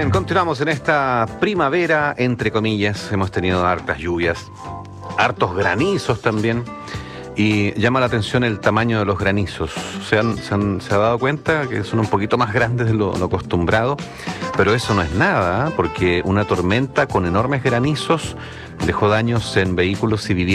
Bien, continuamos en esta primavera, entre comillas. Hemos tenido hartas lluvias, hartos granizos también. Y llama la atención el tamaño de los granizos. ¿Se ha dado cuenta que son un poquito más grandes de lo acostumbrado? Pero eso no es nada, porque una tormenta con enormes granizos dejó daños en vehículos y viviendas.